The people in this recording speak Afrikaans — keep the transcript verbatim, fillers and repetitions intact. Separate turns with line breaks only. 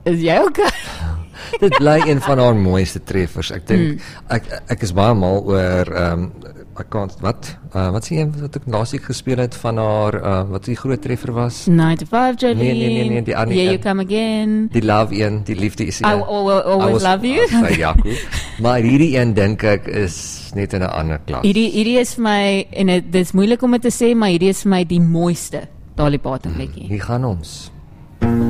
Is jy okay?
Dit bly een van haar mooiste treffers. Ek dink, mm. ek, ek is baie mal oor, um, ek kan, wat, uh, wat is die een wat ek laasweek gespeel het van haar, uh, wat die groot treffer was?
nine to five, Jolene.
Nee, nee, nee, nee, die ander
Yeah,
een.
You Come Again.
Die love een, die liefde is die
I
een.
will always, always love you.
Sy Jaco. Maar hierdie een, dink ek, is net in 'n ander klas.
Hierdie, hierdie is vir my, en dit is moeilik om dit te sê, maar hierdie is vir my die mooiste Dolly Parton liedjie.
Hier gaan ons.